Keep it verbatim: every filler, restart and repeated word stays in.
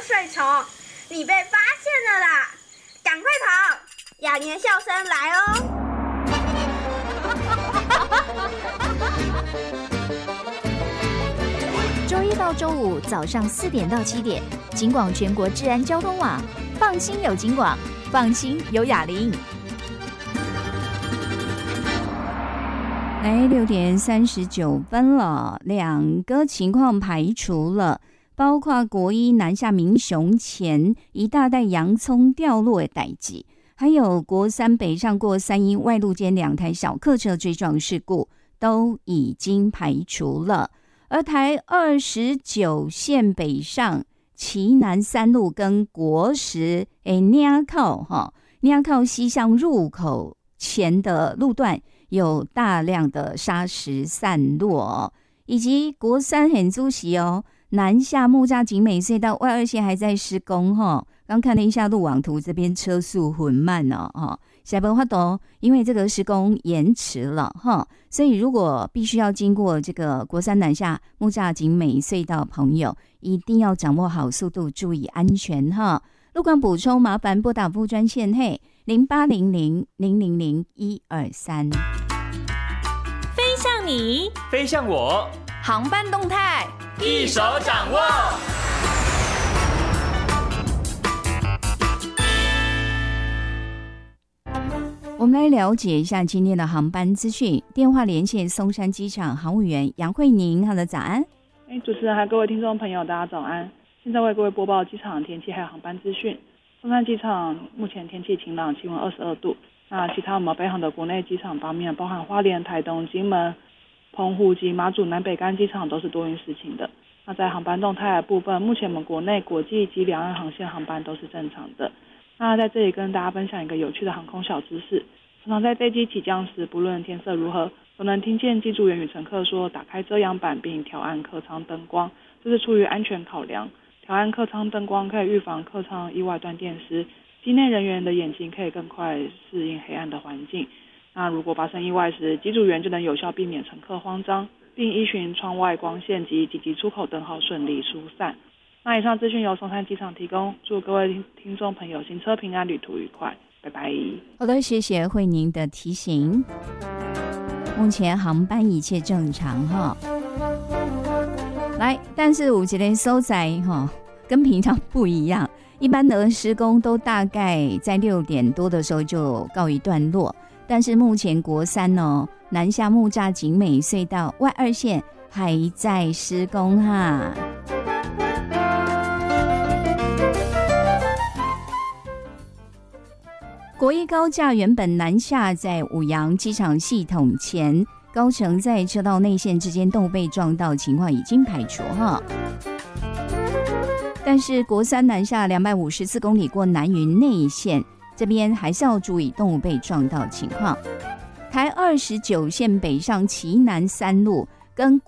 水虫，你被发现了啦！赶快跑，雅尼的笑声来哦！ 周一到周五早上四点到七点，警广全国治安交通网，放心有警广，放心有雅玲。来，六点三十九分了，两个情况排除了，包括国一南下民雄前一大袋洋葱掉落的代志，还有国三北上过三一外路间两台小客车追撞事故，都已经排除了。而台二十九线北上旗南三路跟国十诶鸟靠哈鸟靠西向入口前的路段有大量的砂石散落、哦，以及国三很主席哦，南下木栅景美隧道外二线还在施工哈、哦。刚看了一下路网图，这边车速很慢哦，哈，下班发抖，因为这个施工延迟了哈，所以如果必须要经过这个国三南下木栅景美隧道，朋友一定要掌握好速度，注意安全哈。路况补充，麻烦拨打副专线嘿零八零零零零零一二三。 飞向你， 飞向我， 航班动态一手掌握。 我们来了解一下今天的航班资讯。电话连线松山机场航务员杨慧宁，好的，早安。 哎，主持人还各位听众朋友，大家早安。现在为各位播报机场天气还有航班资讯。松山机场目前天气晴朗，气温二十二度。那其他我们北航的国内机场方面，包含花莲、台东、金门、澎湖及马祖南北干机场都是多云时晴的。那在航班动态的部分，目前我们国内、国际及两岸航线航班都是正常的。那在这里跟大家分享一个有趣的航空小知识。常常在飞机起降时，不论天色如何，都能听见机组员与乘客说打开遮阳板并调暗客舱灯光，这是出于安全考量。调暗客舱灯光可以预防客舱意外断电时，机内人员的眼睛可以更快适应黑暗的环境。那如果发生意外时，机组员就能有效避免乘客慌张，并依循窗外光线及紧急出口灯号顺利疏散。那以上资讯由松山机场提供，祝各位听众朋友行车平安，旅途愉快，拜拜。 好的，谢谢慧宁的提醒。目前航班一切正常哈。来，但是有一个所在哈，跟平常不一样。一般的施工都大概在六点多的时候就告一段落，但是目前国三哦，南下木栅景美隧道外二线还在施工哈。国一高架原本南下在五羊机场系统前，高层在车道内线之间都被撞到情况已经排除哈。但是国三南下两百五十四公里过南云内线，这边还是要注意动物被撞到情况。台二十九线北上旗南三路跟